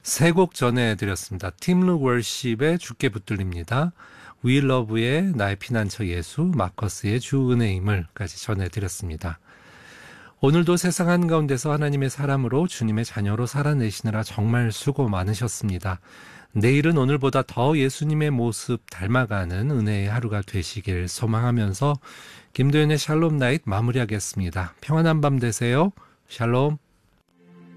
세 곡 전해드렸습니다. 팀르 월십의 주께 붙들립니다. 위러브의 나의 피난처 예수, 마커스의 주 은혜의 힘을까지 전해드렸습니다. 오늘도 세상 한가운데서 하나님의 사람으로 주님의 자녀로 살아내시느라 정말 수고 많으셨습니다. 내일은 오늘보다 더 예수님의 모습 닮아가는 은혜의 하루가 되시길 소망하면서 김도연의 샬롬 나잇 마무리하겠습니다. 평안한 밤 되세요. 샬롬.